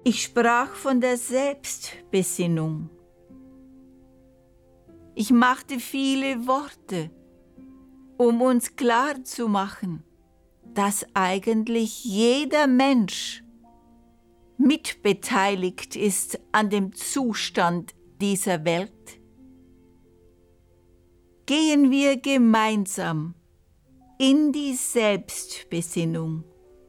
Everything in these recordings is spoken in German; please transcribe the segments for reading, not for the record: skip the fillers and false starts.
Ich sprach von der Selbstbesinnung. Ich machte viele Worte, um uns klarzumachen, dass eigentlich jeder Mensch mitbeteiligt ist an dem Zustand dieser Welt. Gehen wir gemeinsam in die Selbstbesinnung.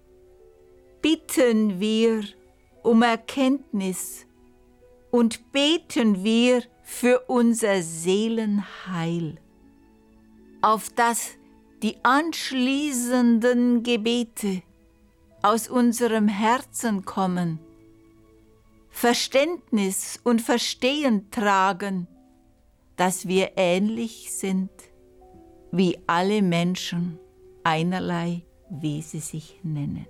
Bitten wir um Erkenntnis und beten wir für unser Seelenheil, auf das die anschließenden Gebete aus unserem Herzen kommen, Verständnis und Verstehen tragen, dass wir ähnlich sind wie alle Menschen, einerlei, wie sie sich nennen.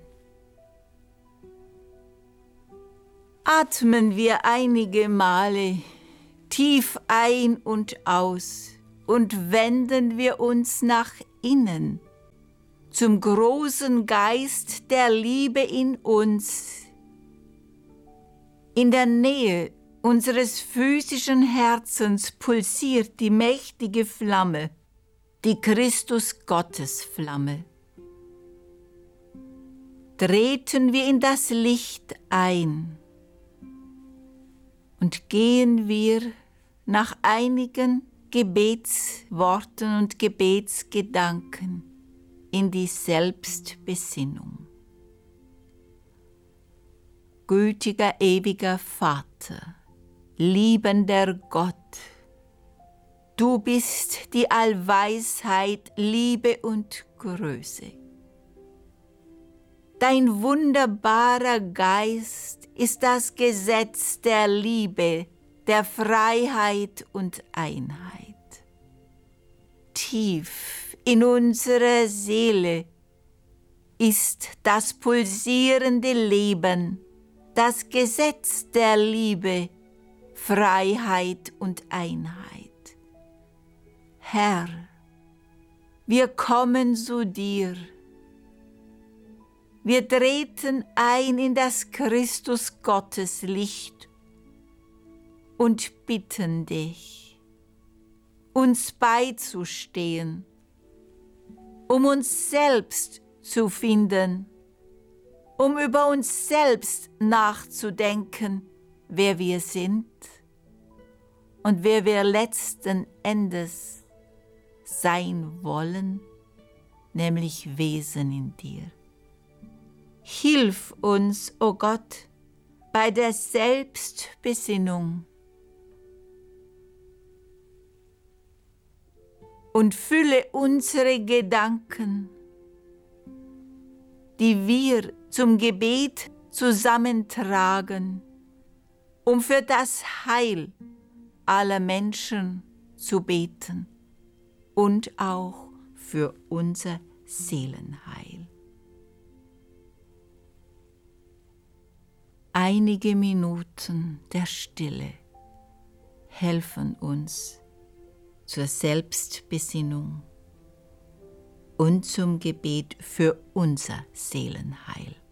Atmen wir einige Male tief ein und aus und wenden wir uns nach innen, zum großen Geist der Liebe in uns. In der Nähe unseres physischen Herzens pulsiert die mächtige Flamme, die Christus-Gottes-Flamme. Treten wir in das Licht ein und gehen wir nach einigen Gebetsworten und Gebetsgedanken in die Selbstbesinnung. Gütiger, ewiger Vater, liebender Gott, du bist die Allweisheit, Liebe und Größe. Dein wunderbarer Geist ist das Gesetz der Liebe, der Freiheit und Einheit. Tief in unserer Seele ist das pulsierende Leben, das Gesetz der Liebe, Freiheit und Einheit. Herr, wir kommen zu dir. Wir treten ein in das Christus-Gottes-Licht und bitten dich, uns beizustehen, um uns selbst zu finden, um über uns selbst nachzudenken, wer wir sind und wer wir letzten Endes sein wollen, nämlich Wesen in dir. Hilf uns, o Gott, bei der Selbstbesinnung und fülle unsere Gedanken, die wir zum Gebet zusammentragen, um für das Heil aller Menschen zu beten und auch für unser Seelenheil. Einige Minuten der Stille helfen uns zur Selbstbesinnung und zum Gebet für unser Seelenheil.